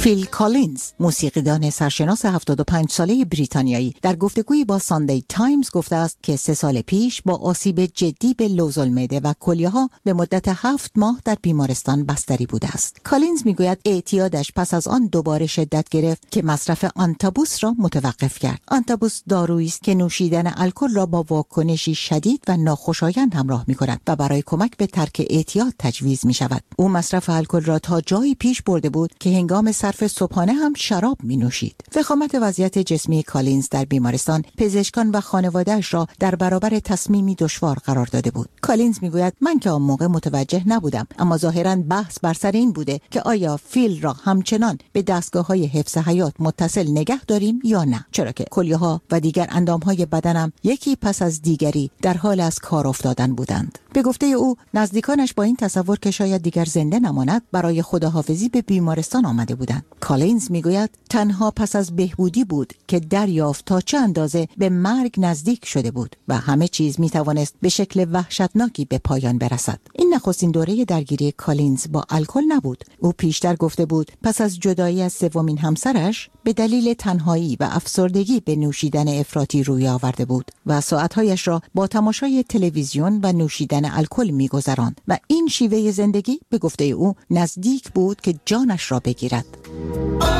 فیل کالینز، موسیقیدان سرشناس 75 ساله بریتانیایی، در گفتگویی با ساندی تایمز گفته است که 3 سال پیش با آسیب جدی به لوزالمعده و کلیه‌ها به مدت 7 ماه در بیمارستان بستری بوده است. کالینز میگوید اعتیادش پس از آن دوباره شدت گرفت که مصرف آنتابوس را متوقف کرد. آنتابوس دارویی است که نوشیدن الکل را با واکنشی شدید و ناخوشایند همراه می‌کند و برای کمک به ترک اعتیاد تجویز می‌شود. او مصرف الکل را تا جایی پیش برده بود که هنگام صرف صبحانه هم شراب می نوشید. وخامت وضعیت جسمی کالینز در بیمارستان پزشکان و خانواده‌اش را در برابر تصمیمی دشوار قرار داده بود. کالینز میگوید من که آن موقع متوجه نبودم، اما ظاهراً بحث بر سر این بوده که آیا فیل را همچنان به دستگاه‌های حفظ حیات متصل نگه داریم یا نه، چرا که کلیه‌ها و دیگر اندام‌های بدنم یکی پس از دیگری در حال از کار افتادن بودند. به گفته او نزدیکانش با این تصور که شاید دیگر زنده نماند برای خداحافظی به بیمارستان آمده بودند. کالینز میگوید تنها پس از بهبودی بود که دریافت تا چه اندازه به مرگ نزدیک شده بود و همه چیز میتوانست به شکل وحشتناکی به پایان برسد. این نخستین دوره درگیری کالینز با الکل نبود. او پیشتر گفته بود پس از جدایی از سومین همسرش به دلیل تنهایی و افسردگی به نوشیدن افراطی روی آورده بود و ساعتهایش را با تماشای تلویزیون و نوشیدن الکل می‌گذراند و این شیوه زندگی به گفته او نزدیک بود که جانش را بگیرد.